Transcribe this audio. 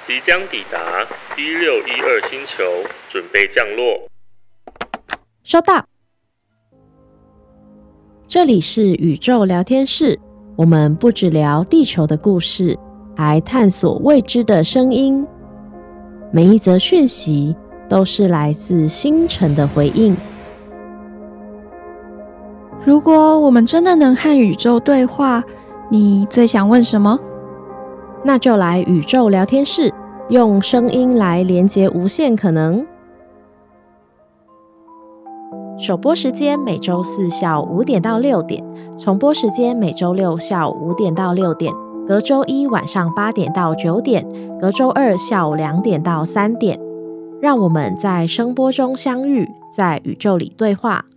即将抵达1612星球，准备降落。 收到。这里是宇宙聊天室，我们不只聊地球的故事，还探索未知的声音。每一则讯息都是来自星辰的回应。 如果我们真的能和宇宙对话，你最想问什么？ 那就来宇宙聊天室，用声音来连接无限可能。首播时间每周四下午5点到6点，重播时间每周六下午5点到6点，隔周一晚上8点到9点，隔周二下午2点到3点。让我们在声波中相遇，在宇宙里对话。